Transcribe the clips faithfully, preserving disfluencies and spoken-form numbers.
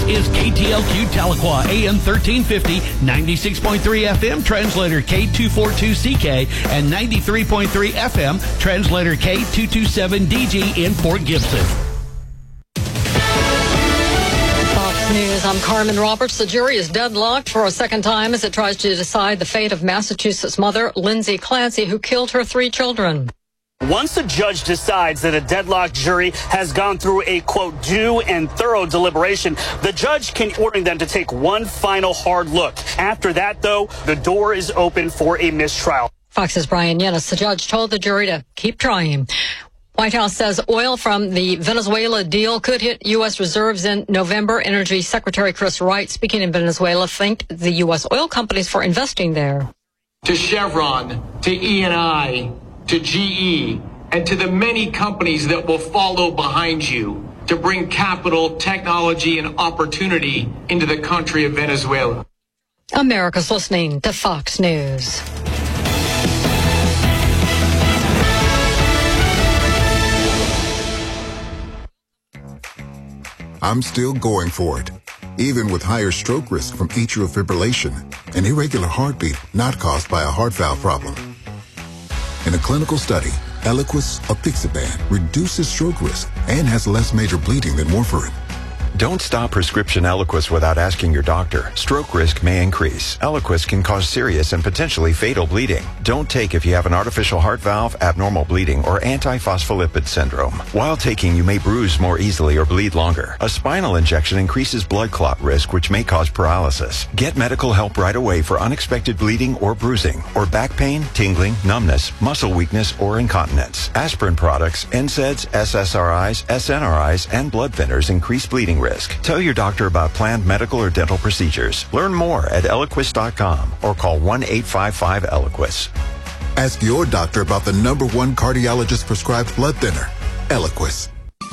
is K T L Q Tahlequah, A M thirteen fifty, ninety-six point three F M, translator K two forty-two C K, and ninety-three point three F M, translator K two twenty-seven D G in Fort Gibson. Fox News, I'm Carmen Roberts. The jury is deadlocked for a second time as it tries to decide the fate of Massachusetts mother Lindsay Clancy, who killed her three children. Once a judge decides that a deadlocked jury has gone through a, quote, due and thorough deliberation, the judge can order them to take one final hard look. After that, though, the door is open for a mistrial. Fox's Brian Yennis, the judge, told the jury to keep trying. White House says oil from the Venezuela deal could hit U S reserves in November. Energy Secretary Chris Wright, speaking in Venezuela, thanked the U S oil companies for investing there. To Chevron, to E and I, to G E, and to the many companies that will follow behind you to bring capital, technology, and opportunity into the country of Venezuela. America's listening to Fox News. I'm still going for it, even with higher stroke risk from atrial fibrillation, an irregular heartbeat not caused by a heart valve problem. In a clinical study, Eliquis apixaban reduces stroke risk and has less major bleeding than warfarin. Don't stop prescription Eliquis without asking your doctor. Stroke risk may increase. Eliquis can cause serious and potentially fatal bleeding. Don't take if you have an artificial heart valve, abnormal bleeding, or antiphospholipid syndrome. While taking, you may bruise more easily or bleed longer. A spinal injection increases blood clot risk, which may cause paralysis. Get medical help right away for unexpected bleeding or bruising, or back pain, tingling, numbness, muscle weakness, or incontinence. Aspirin products, N SAIDs, S S R Is, S N R Is, and blood thinners increase bleeding risk. Tell your doctor about planned medical or dental procedures. Learn more at Eliquis dot com or call one eight five five Eliquis. Ask your doctor about the number one cardiologist prescribed blood thinner, Eliquis.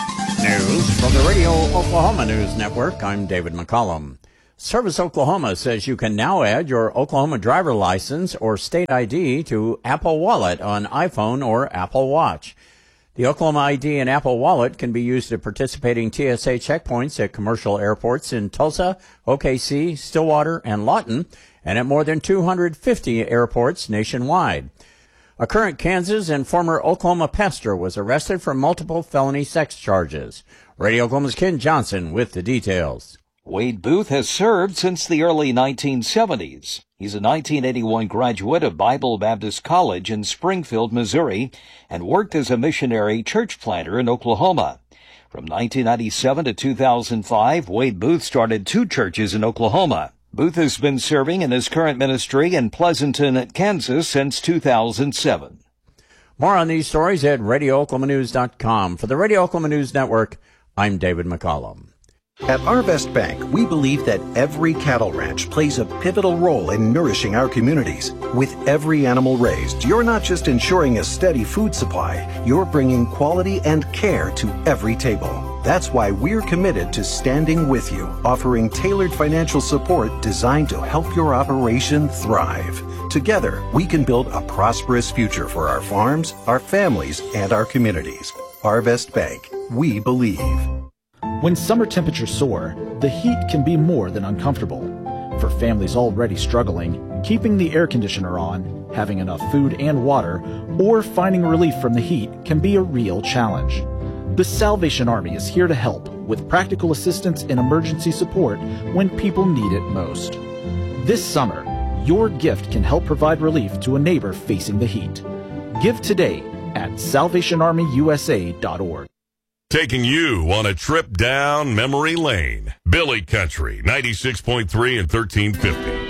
News from the Radio Oklahoma News Network. I'm David McCollum. Service Oklahoma says you can now add your Oklahoma driver license or state I D to Apple Wallet on iPhone or Apple Watch. The Oklahoma I D and Apple Wallet can be used at participating T S A checkpoints at commercial airports in Tulsa, O K C, Stillwater, and Lawton, and at more than two hundred fifty airports nationwide. A current Kansas and former Oklahoma pastor was arrested for multiple felony sex charges. Radio Oklahoma's Ken Johnson with the details. Wade Booth has served since the early nineteen seventies. He's a nineteen eighty-one graduate of Bible Baptist College in Springfield, Missouri, and worked as a missionary church planter in Oklahoma. From nineteen ninety-seven to two thousand five, Wade Booth started two churches in Oklahoma. Booth has been serving in his current ministry in Pleasanton, Kansas since two thousand seven. More on these stories at radio oklahoma news dot com. For the Radio Oklahoma News Network, I'm David McCollum. At Arvest Bank, we believe that every cattle ranch plays a pivotal role in nourishing our communities. With every animal raised, you're not just ensuring a steady food supply, you're bringing quality and care to every table. That's why we're committed to standing with you, offering tailored financial support designed to help your operation thrive. Together, we can build a prosperous future for our farms, our families, and our communities. Arvest Bank, we believe. When summer temperatures soar, the heat can be more than uncomfortable. For families already struggling, keeping the air conditioner on, having enough food and water, or finding relief from the heat can be a real challenge. The Salvation Army is here to help with practical assistance and emergency support when people need it most. This summer, your gift can help provide relief to a neighbor facing the heat. Give today at salvation army u s a dot org. Taking you on a trip down memory lane. Billy Country, ninety-six point three and thirteen fifty.